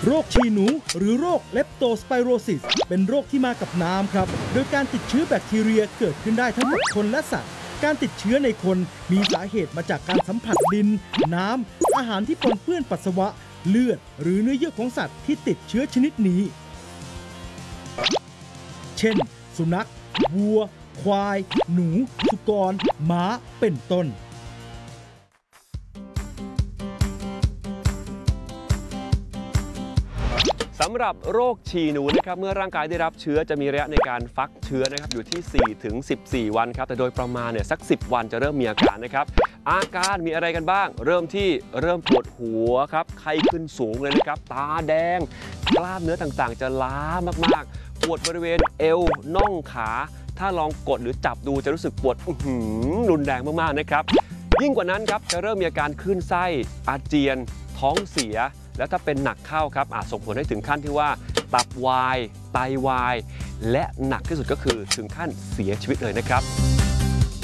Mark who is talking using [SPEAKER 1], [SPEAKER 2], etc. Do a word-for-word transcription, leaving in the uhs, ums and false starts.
[SPEAKER 1] โรคฉี่หนูหรือโรคเลปโตสไปโรซิสเป็นโรคที่มากับน้ำครับโดยการติดเชื้อแบคทีเรียเกิดขึ้นได้ทั้งกับคนและสัตว์การติดเชื้อในคนมีสาเหตุมาจากการสัมผัสดินน้ำอาหารที่ปนเปื้อนปัสสาวะเลือดหรือเนื้อเยื่อของสัตว์ที่ติดเชื้อชนิดนี้เช่นสุนัขวัวควายหนูสุกรม้าเป็นต้น
[SPEAKER 2] สำหรับโรคฉี่หนูนะครับเมื่อร่างกายได้รับเชื้อจะมีระยะในการฟักเชื้อนะครับอยู่ที่ สี่ถึงสิบสี่ วันครับแต่โดยประมาณเนี่ยสัก สิบ วันจะเริ่มมีอาการนะครับอาการมีอะไรกันบ้างเริ่มที่เริ่มปวดหัวครับไข้ขึ้นสูงเลยนะครับตาแดงกล้ามเนื้อต่างๆจะล้ามากๆปวดบริเวณเอวน่องขาถ้าลองกดหรือจับดูจะรู้สึกปวดรุนแรงมากๆนะครับยิ่งกว่านั้นครับจะเริ่มมีอาการคลื่นไส้อาเจียนท้องเสียแล้วถ้าเป็นหนักเข้าครับอาจส่งผลให้ถึงขั้นที่ว่าตับวายไตวายและหนักที่สุดก็คือถึงขั้นเสียชีวิตเลยนะครับ